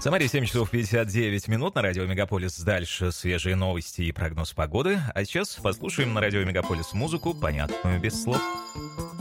Самаре 7 часов 59 минут, на радио Мегаполис. Дальше свежие новости и прогноз погоды. А сейчас послушаем на радио Мегаполис музыку, понятную без слов.